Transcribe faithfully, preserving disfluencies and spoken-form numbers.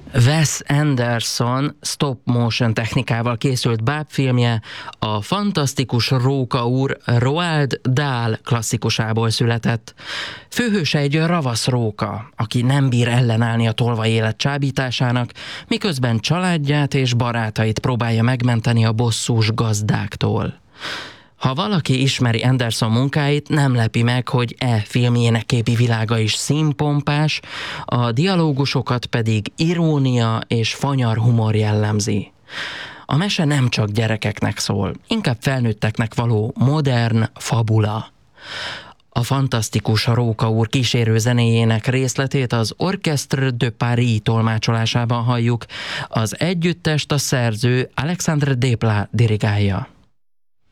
Wes Anderson stop-motion technikával készült bábfilmje a fantasztikus róka úr Roald Dahl klasszikusából született. Főhőse egy ravasz róka, aki nem bír ellenállni a tolvaj élet csábításának, miközben családját és barátait próbálja megmenteni a bosszús gazdáktól. Ha valaki ismeri Anderson munkáit, nem lepi meg, hogy e filmjének képi világa is színpompás, a dialógusokat pedig irónia és fanyar humor jellemzi. A mese nem csak gyerekeknek szól, inkább felnőtteknek való modern fabula. A fantasztikus Róka úr kísérő zenéjének részletét az Orchestre de Paris tolmácsolásában halljuk, az együttest a szerző Alexandre Desplat dirigálja.